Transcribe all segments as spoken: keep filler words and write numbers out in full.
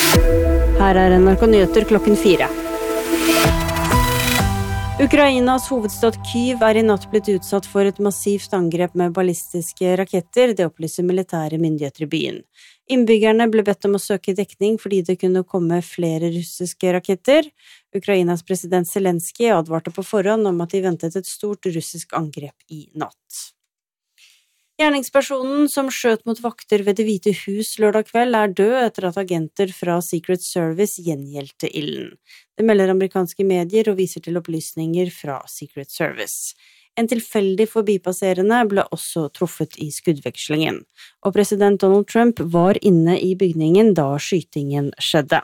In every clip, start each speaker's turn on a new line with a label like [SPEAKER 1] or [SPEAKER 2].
[SPEAKER 1] Her er N R K Nyheter klokken fire. Ukrainas hovedstad Kyiv er i natt blitt utsatt for et massivt angrep med ballistiske raketter, det opplyser militære myndigheter i byen. Innbyggerne ble bedt om å søke dekning fordi det kunne komme flere russiske raketter. Ukrainas president Zelensky advarte på forhånd om at de ventet et stort russisk angrep i natt. Gjerningspersonen som skjøt mot vakter ved Det hvite hus lørdag kveld er død etter at agenter fra Secret Service gjengjeldte ilden. Det melder amerikanske medier og viser til opplysninger fra Secret Service. En tilfeldig forbipasserende ble også truffet i skuddvekslingen, og president Donald Trump var inne i bygningen da skytingen skjedde.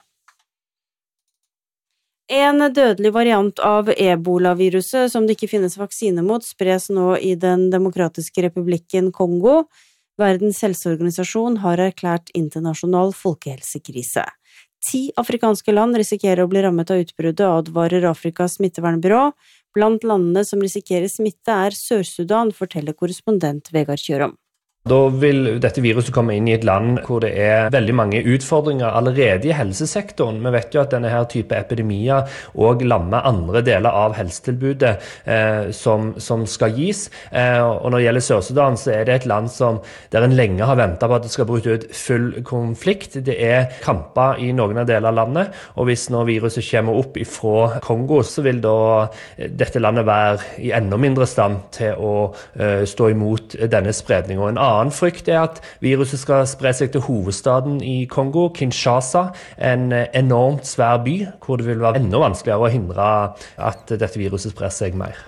[SPEAKER 1] En dødelig variant av ebola-viruset som det ikke finnes vaksine mot spres nå i den demokratiske republikken Kongo. Verdens helseorganisasjon har erklært internasjonal folkehelsekrise. Ti afrikanske land risikerer å bli rammet av utbruddet, advarer Afrikas smittevernbyrå. Blant landene som risikerer smitte er Sør-Sudan, forteller korrespondent Vegard Kjørom.
[SPEAKER 2] Da vil dette viruset komme inn i et land hvor det er veldig mange utfordringer allerede i helsesektoren. Vi vet jo at denne her type epidemier også lammer andre deler av helsetilbudet eh, som, som skal gis. Eh, og når det gjelder Sør-Sudan, så er det et land som, der en lenge har ventet på at det skal bryte ut full konflikt. Det er kamper i noen av deler av landet, og hvis nå viruset kommer opp fra Kongo, så vil da dette landet være i enda mindre stand til å eh, stå imot denne spredningen. Og en annen annen frykt er at viruset skal spre seg til hovedstaden i Kongo, Kinshasa, en enormt svær by, hvor det vil være enda vanskeligere å hindre at dette viruset sprer seg mer.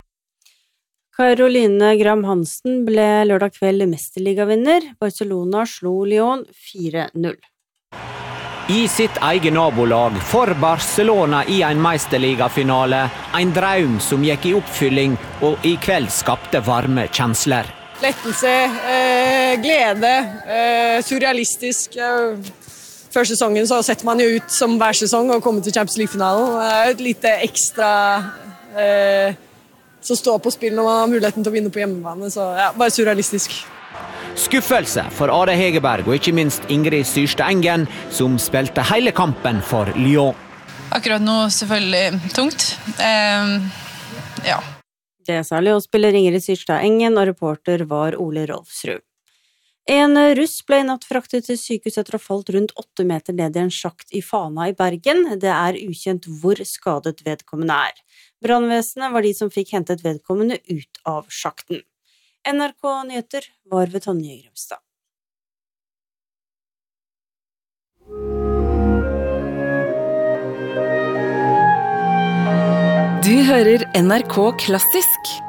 [SPEAKER 1] Caroline Gram Hansen ble lørdag kveld mesterligavinner. Barcelona slo Lyon fire null.
[SPEAKER 3] I sitt eget nabolag for Barcelona i en mesterligafinale, en drøm som gikk i oppfylling og i kveld skapte varme kjensler.
[SPEAKER 4] Lettelse, eh, glede, eh, surrealistisk. Før sesongen så setter man jo ut som hver sesong og kommer til Champions League-finalen. Det er jo et lite ekstra eh, som står på spill når man har muligheten til å vinne på hjemmebane, så ja, bare surrealistisk.
[SPEAKER 3] Skuffelse for Ade Hegerberg og ikke minst Ingrid Syrstad Engen, som spilte hele kampen for Lyon.
[SPEAKER 5] Akkurat nå selvfølgelig tungt. Eh, ja.
[SPEAKER 1] Det sa Lyon-spiller Ingrid Syrstad Engen, og reporter var Ole Rolfsrud. En russ ble i natt fraktet til sykehus etter å ha falt rundt åtte meter ned i en sjakt i Fana i Bergen. Det er ukjent hvor skadet vedkommende er. Brannvesenet var de som fikk hentet vedkommende ut av sjakten. N R K Nyheter var ved Tonje Grømstad.
[SPEAKER 6] Du hører N R K Klassisk.